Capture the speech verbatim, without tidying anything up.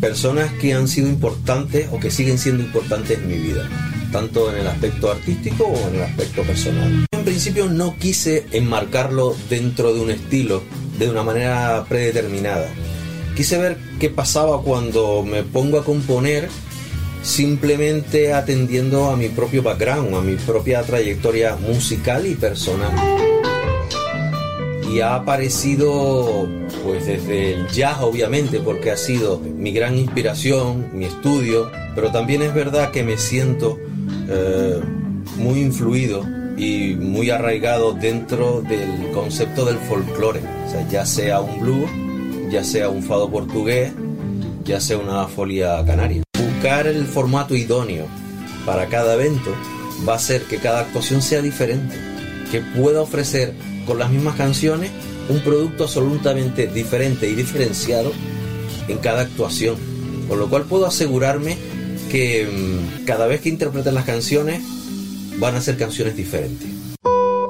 personas que han sido importantes o que siguen siendo importantes en mi vida, tanto en el aspecto artístico o en el aspecto personal. En principio no quise enmarcarlo dentro de un estilo, de una manera predeterminada. Quise ver qué pasaba cuando me pongo a componer simplemente atendiendo a mi propio background, a mi propia trayectoria musical y personal. Y ha aparecido pues desde el jazz, obviamente, porque ha sido mi gran inspiración, mi estudio, pero también es verdad que me siento eh, muy influido y muy arraigado dentro del concepto del folclore, o sea, ya sea un blues, ya sea un fado portugués, ya sea una folia canaria. Buscar el formato idóneo para cada evento va a hacer que cada actuación sea diferente, que pueda ofrecer con las mismas canciones un producto absolutamente diferente y diferenciado en cada actuación, con lo cual puedo asegurarme que mmm, cada vez que interpreten las canciones van a ser canciones diferentes.